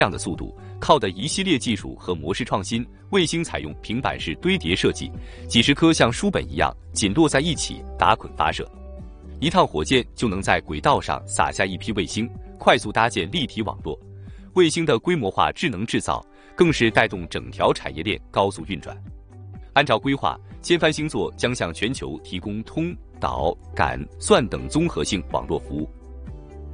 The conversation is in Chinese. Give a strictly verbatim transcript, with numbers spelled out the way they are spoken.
样的速度，靠的一系列技术和模式创新。卫星采用平板式堆叠设计，几十颗像书本一样紧摞在一起，打捆发射。一趟火箭就能在轨道上撒下一批卫星，快速搭建立体网络。卫星的规模化智能制造，更是带动整条产业链高速运转。按照规划，千帆星座将向全球提供通、导、感、算等综合性网络服务。